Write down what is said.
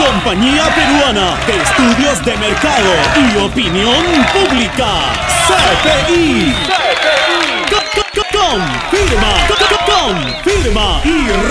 Compañía Peruana de Estudios de Mercado y Opinión Pública, CPI. Confirma y